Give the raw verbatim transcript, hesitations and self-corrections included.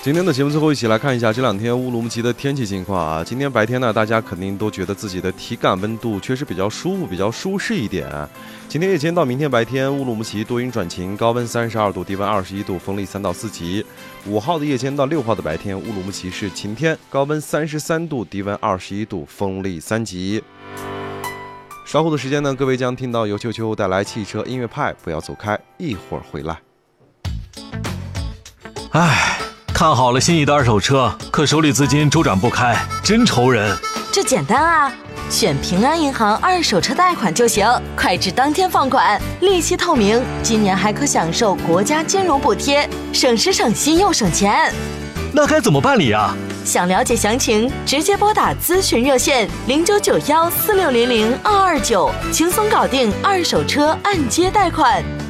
今天的节目最后一起来看一下这两天乌鲁木齐的天气情况啊。今天白天呢，大家肯定都觉得自己的体感温度确实比较舒服，比较舒适一点。今天夜间到明天白天，乌鲁木齐多云转晴，高温三十二度，低温二十一度，风力三到四级。五号的夜间到六号的白天，乌鲁木齐是晴天，高温三十三度，低温二十一度，风力三级。稍后的时间呢，各位将听到由秋秋带来汽车音乐派，不要走开，一会儿回来。 唉，看好了心仪的二手车，可手里资金周转不开，真愁人。 这简单啊，选平安银行二手车贷款就行，快至当天放款，利息透明，今年还可享受国家金融补贴，省时省心又省钱。 那该怎么办理啊？ 想了解详情，直接拨打咨询热线零九九幺四六零零二二九，轻松搞定二手车按揭贷款。